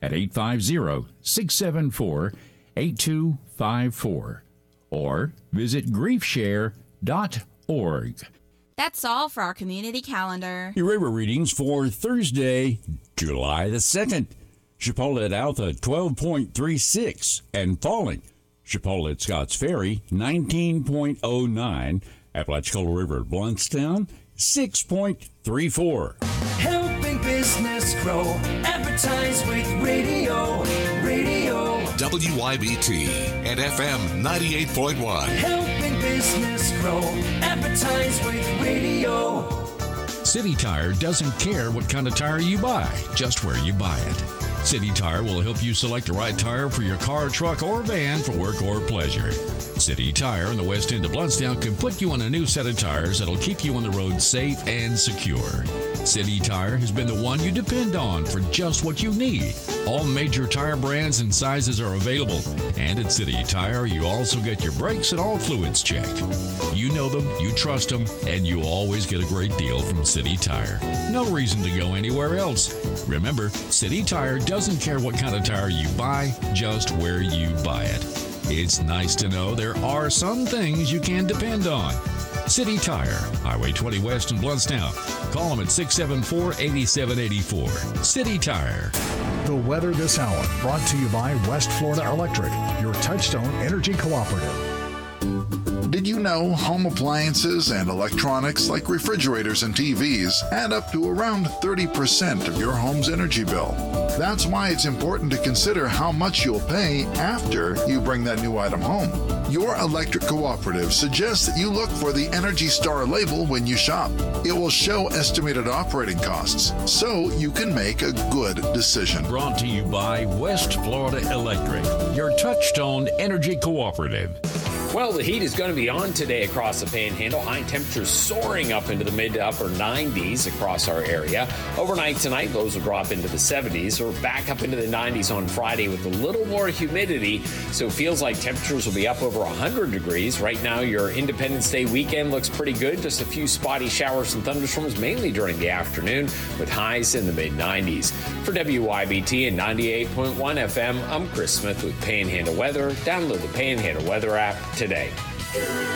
at 850-674-8254 or visit griefshare.org. That's all for our community calendar. Your river readings for Thursday, July the 2nd. Chipola at Alta, 12.36 and falling. Chipola at Scotts Ferry, 19.09. Apalachicola River at Bluntstown, 6.34. Helping business grow. Advertise with radio. WYBT and FM 98.1. Helping business grow. Advertise with radio. City Tire doesn't care what kind of tire you buy, just where you buy it. City Tire will help you select the right tire for your car, truck, or van for work or pleasure. City Tire in the west end of Bluntstown can put you on a new set of tires that'll keep you on the road safe and secure. City Tire has been the one you depend on for just what you need. All major tire brands and sizes are available. And at City Tire, you also get your brakes and all fluids checked. You know them, you trust them, and you always get a great deal from City Tire. No reason to go anywhere else. Remember, City Tire doesn't care what kind of tire you buy, just where you buy it. It's nice to know there are some things you can depend on. City Tire, Highway 20 West in Bluntstown. Call them at 674-8784. City Tire. The weather this hour brought to you by West Florida Electric, your Touchstone Energy Cooperative. Did you know home appliances and electronics like refrigerators and TVs add up to around 30% of your home's energy bill? That's why it's important to consider how much you'll pay after you bring that new item home. Your electric cooperative suggests that you look for the Energy Star label when you shop. It will show estimated operating costs, so you can make a good decision. Brought to you by West Florida Electric, your Touchstone Energy Cooperative. Well, the heat is going to be on today across the Panhandle. High temperatures soaring up into the mid to upper 90s across our area. Overnight tonight, lows will drop into the 70s. We're back up into the 90s on Friday with a little more humidity, so it feels like temperatures will be up over 100 degrees. Right now, your Independence Day weekend looks pretty good. Just a few spotty showers and thunderstorms, mainly during the afternoon, with highs in the mid-90s. For WYBT and 98.1 FM, I'm Chris Smith with Panhandle Weather. Download the Panhandle Weather app today.